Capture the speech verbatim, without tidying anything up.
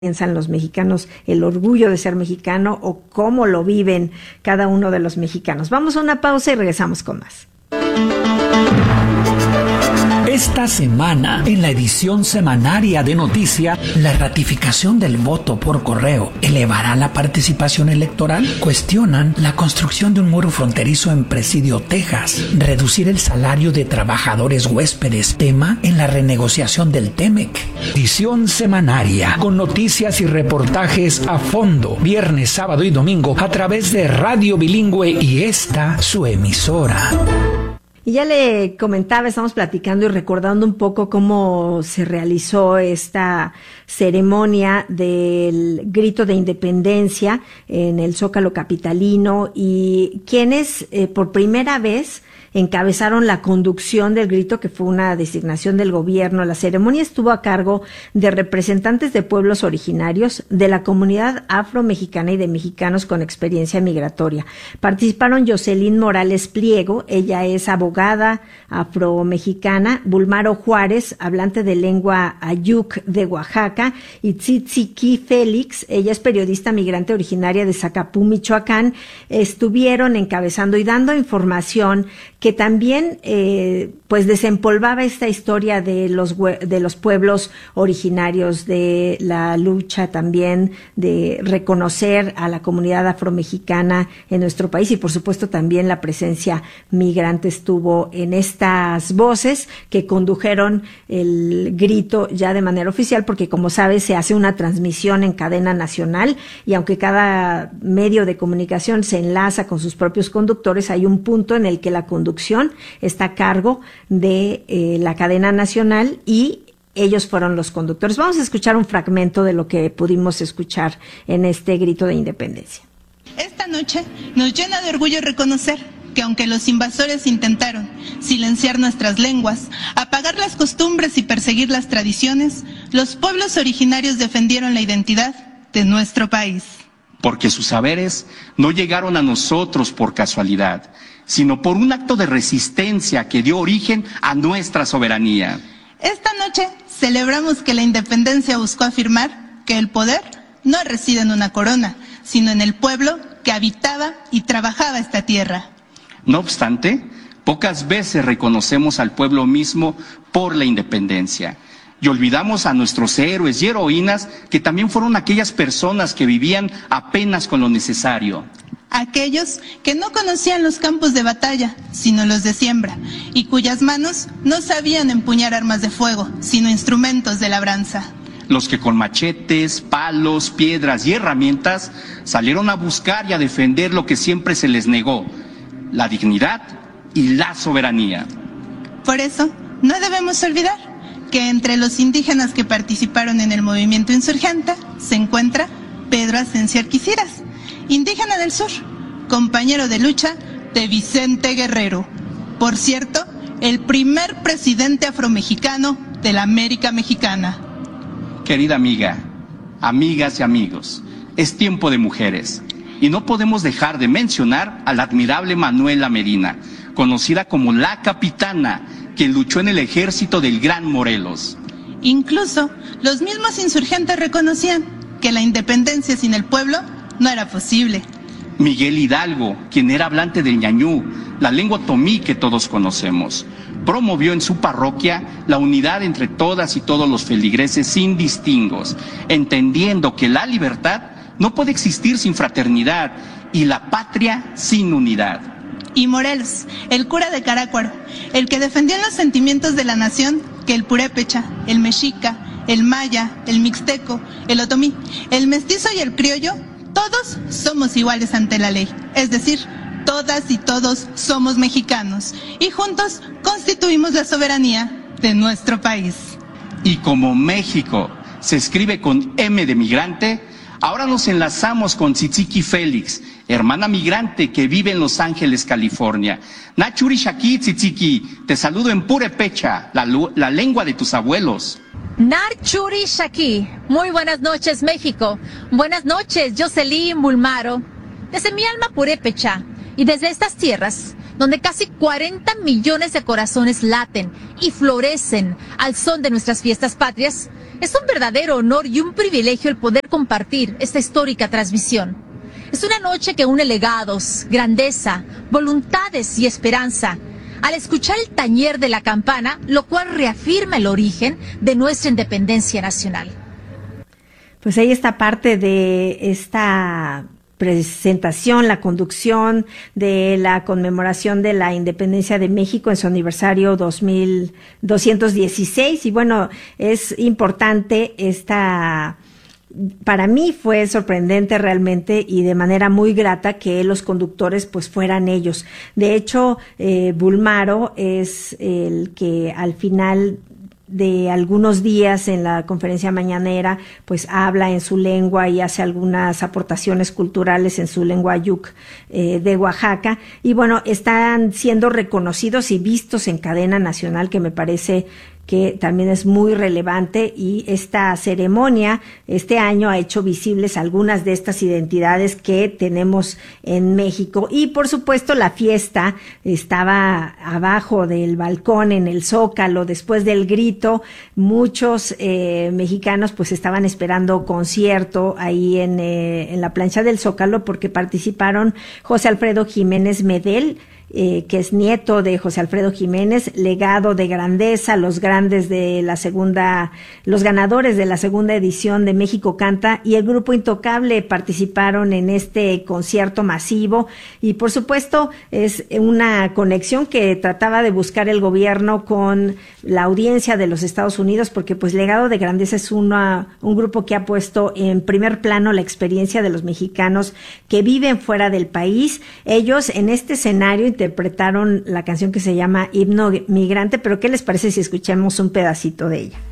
piensan los mexicanos, el orgullo de ser mexicano o cómo lo viven cada uno de los mexicanos. Vamos a una pausa y regresamos con más. Esta semana, en la edición semanaria de Noticia, la ratificación del voto por correo elevará la participación electoral. Cuestionan la construcción de un muro fronterizo en Presidio, Texas. Reducir el salario de trabajadores huéspedes, tema en la renegociación del TEMEC. Edición semanaria, con noticias y reportajes a fondo, viernes, sábado y domingo, a través de Radio Bilingüe y esta, su emisora. Y ya le comentaba, estamos platicando y recordando un poco cómo se realizó esta ceremonia del grito de independencia en el Zócalo capitalino y quienes eh, por primera vez encabezaron la conducción del grito, que fue una designación del gobierno. La ceremonia estuvo a cargo de representantes de pueblos originarios, de la comunidad afro-mexicana y de mexicanos con experiencia migratoria. Participaron Jocelyn Morales Pliego, ella es abogada afro-mexicana, Bulmaro Juárez, hablante de lengua ayuk de Oaxaca, y Tzitziki Félix, ella es periodista migrante originaria de Zacapú, Michoacán. Estuvieron encabezando y dando información que también eh, pues desempolvaba esta historia de los de los pueblos originarios, de la lucha también de reconocer a la comunidad afromexicana en nuestro país, y por supuesto también la presencia migrante estuvo en estas voces que condujeron el grito ya de manera oficial, porque como sabes se hace una transmisión en cadena nacional, y aunque cada medio de comunicación se enlaza con sus propios conductores, hay un punto en el que la conducción está a cargo de eh, la cadena nacional y ellos fueron los conductores. Vamos a escuchar un fragmento de lo que pudimos escuchar en este grito de independencia. Esta noche nos llena de orgullo reconocer que aunque los invasores intentaron silenciar nuestras lenguas, apagar las costumbres y perseguir las tradiciones, los pueblos originarios defendieron la identidad de nuestro país. Porque sus saberes no llegaron a nosotros por casualidad, sino por un acto de resistencia que dio origen a nuestra soberanía. Esta noche celebramos que la independencia buscó afirmar que el poder no reside en una corona, sino en el pueblo que habitaba y trabajaba esta tierra. No obstante, pocas veces reconocemos al pueblo mismo por la independencia. Y olvidamos a nuestros héroes y heroínas que también fueron aquellas personas que vivían apenas con lo necesario. Aquellos que no conocían los campos de batalla, sino los de siembra, y cuyas manos no sabían empuñar armas de fuego, sino instrumentos de labranza. Los que con machetes, palos, piedras y herramientas salieron a buscar y a defender lo que siempre se les negó, la dignidad y la soberanía. Por eso, no debemos olvidar que entre los indígenas que participaron en el movimiento insurgente se encuentra Pedro Ascencio Arquiciras, indígena del sur, compañero de lucha de Vicente Guerrero. Por cierto, el primer presidente afromexicano de la América Mexicana. Querida amiga, amigas y amigos, es tiempo de mujeres. Y no podemos dejar de mencionar a la admirable Manuela Medina, conocida como la capitana, quien luchó en el ejército del Gran Morelos. Incluso los mismos insurgentes reconocían que la independencia sin el pueblo no era posible. Miguel Hidalgo, quien era hablante del ñañú, la lengua otomí que todos conocemos, promovió en su parroquia la unidad entre todas y todos los feligreses sin distingos, entendiendo que la libertad no puede existir sin fraternidad y la patria sin unidad. Y Morelos, el cura de Carácuaro, el que defendió en los sentimientos de la nación que el purépecha, el mexica, el maya, el mixteco, el otomí, el mestizo y el criollo, todos somos iguales ante la ley, es decir, todas y todos somos mexicanos y juntos constituimos la soberanía de nuestro país. Y como México se escribe con M de migrante, ahora nos enlazamos con Tzitziki Félix, hermana migrante que vive en Los Ángeles, California. Nachuri Shaki, Tzitziki, te saludo en purépecha, la, la lengua de tus abuelos. Nachuri Shaki, muy buenas noches México, buenas noches Jocelyn Bulmaro, desde mi alma purépecha y desde estas tierras donde casi cuarenta millones de corazones laten y florecen al son de nuestras fiestas patrias, Es un verdadero honor y un privilegio el poder compartir esta histórica transmisión. Es una noche que une legados, grandeza, voluntades y esperanza, al escuchar el tañer de la campana, lo cual reafirma el origen de nuestra independencia nacional. Pues ahí está parte de esta presentación, la conducción de la conmemoración de la independencia de México en su aniversario dos mil doscientos dieciséis. Y bueno, es importante esta... Para mí fue sorprendente realmente y de manera muy grata que los conductores pues fueran ellos. De hecho, eh, Bulmaro es el que al final de algunos días en la conferencia mañanera pues habla en su lengua y hace algunas aportaciones culturales en su lengua yuc eh, de Oaxaca. Y bueno, están siendo reconocidos y vistos en cadena nacional, que me parece que también es muy relevante, y esta ceremonia este año ha hecho visibles algunas de estas identidades que tenemos en México. Y por supuesto la fiesta estaba abajo del balcón en el Zócalo después del grito. Muchos eh, mexicanos pues estaban esperando concierto ahí en, eh, en la plancha del Zócalo, porque participaron José Alfredo Jiménez Medel, Eh, que es nieto de José Alfredo Jiménez, legado de grandeza, los grandes de la segunda, los ganadores de la segunda edición de México Canta, y el Grupo Intocable participaron en este concierto masivo. Y por supuesto es una conexión que trataba de buscar el gobierno con la audiencia de los Estados Unidos, porque pues Legado de Grandeza es una, un grupo que ha puesto en primer plano la experiencia de los mexicanos que viven fuera del país. Ellos en este escenario interpretaron la canción que se llama Himno Migrante, pero ¿qué les parece si escuchamos un pedacito de ella?